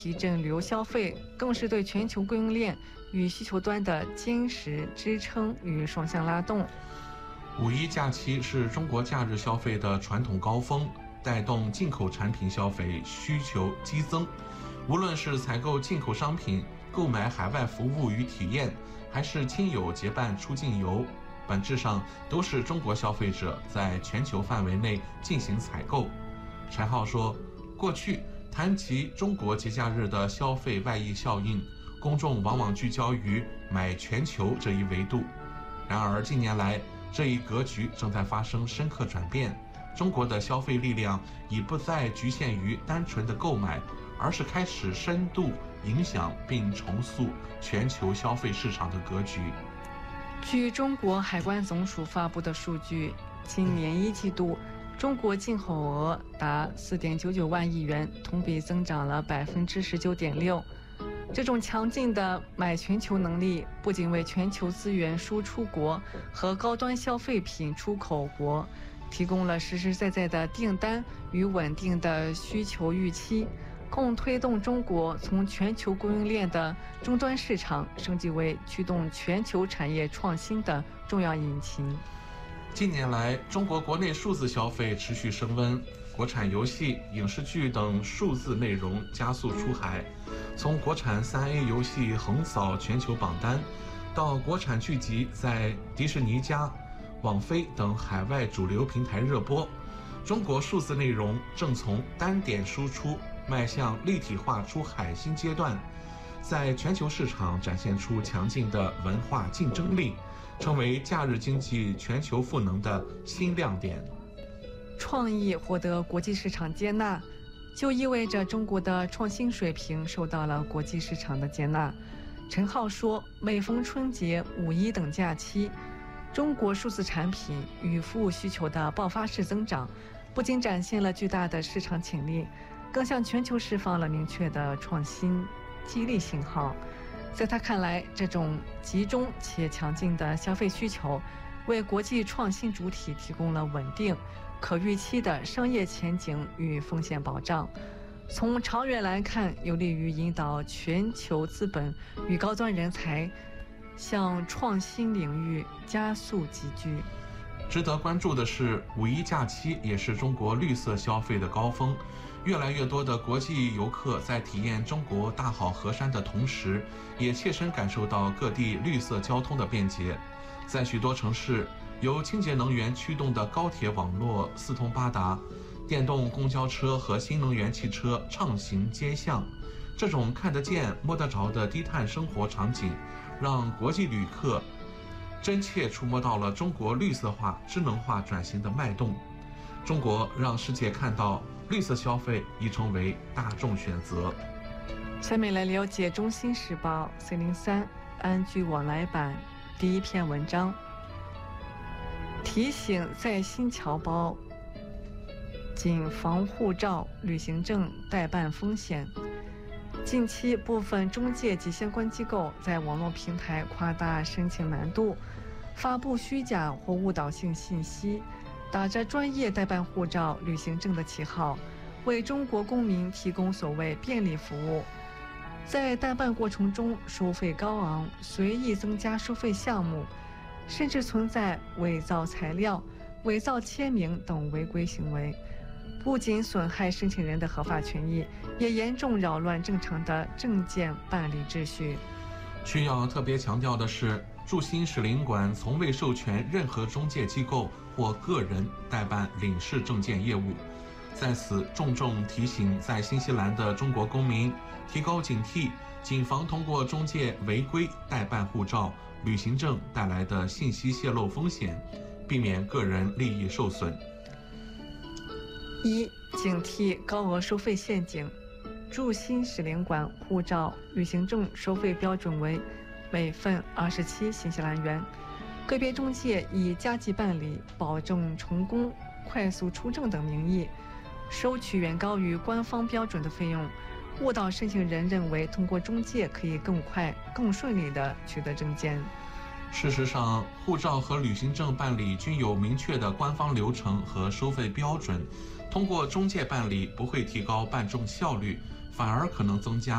提振旅游消费，更是对全球供应链与需求端的坚实支撑与双向拉动。 五一假期是中国假日消费的传统高峰，带动进口产品消费需求激增。无论是采购进口商品、购买海外服务与体验，还是亲友结伴出境游，本质上都是中国消费者在全球范围内进行采购。陈浩说，过去谈及中国节假日的消费外溢效应，公众往往聚焦于买全球这一维度。然而近年来，这一格局正在发生深刻转变，中国的消费力量已不再局限于单纯的购买，而是开始深度影响并重塑全球消费市场的格局。 据中国海关总署发布的数据，今年一季度中国进口额达4.99万亿元，同比增长了19.6%。这种强劲的买全球能力，不仅为全球资源输出国和高端消费品出口国提供了实实在在的订单与稳定的需求预期，共推动中国从全球供应链的终端市场升级为驱动全球产业创新的重要引擎。 近年来，中国国内数字消费持续升温，国产游戏、影视剧等数字内容加速出海。从国产3A 游戏横扫全球榜单，到国产剧集在迪士尼家、网飞等海外主流平台热播，中国数字内容正从单点输出迈向立体化出海新阶段，在全球市场展现出强劲的文化竞争力，成为假日经济全球赋能的新亮点。 创意获得国际市场接纳，就意味着中国的创新水平受到了国际市场的接纳。陈浩说，每逢春节、五一等假期，中国数字产品与服务需求的爆发式增长，不仅展现了巨大的市场潜力，更向全球释放了明确的创新激励信号。在他看来，这种集中且强劲的消费需求，为国际创新主体提供了稳定、可预期的商业前景与风险保障。从长远来看，有利于引导全球资本与高端人才向创新领域加速集聚。 值得关注的是，五一假期也是中国绿色消费的高峰。越来越多的国际游客在体验中国大好河山的同时，也切身感受到各地绿色交通的便捷。在许多城市，由清洁能源驱动的高铁网络四通八达，电动公交车和新能源汽车畅行街巷。这种看得见、摸得着的低碳生活场景，让国际旅客真切触摸到了中国绿色化、智能化转型的脉动。中国让世界看到，绿色消费已成为大众选择。 下面来了解中新时报 C03 安居往来版第一篇文章，提醒在新侨胞谨防护照、旅行证代办风险。近期部分中介及相关机构在网络平台夸大申请难度，发布虚假或误导性信息，打着专业代办护照、旅行证的旗号，为中国公民提供所谓便利服务。在代办过程中收费高昂，随意增加收费项目，甚至存在伪造材料、伪造签名等违规行为，不仅损害申请人的合法权益，也严重扰乱正常的证件办理秩序。 需要特别强调的是，驻新使领馆从未授权任何中介机构或个人代办领事证件业务。在此重重提醒在新西兰的中国公民，提高警惕，谨防通过中介违规代办护照、旅行证带来的信息泄露风险，避免个人利益受损。 一、警惕高额收费陷阱。驻新使领馆护照、旅行证收费标准为每份27新西兰元，个别中介以加急办理、保证成功、快速出证等名义，收取远高于官方标准的费用，误导申请人认为通过中介可以更快、更顺利地取得证件。 事实上，护照和旅行证办理均有明确的官方流程和收费标准，通过中介办理不会提高办证效率， 反而可能增加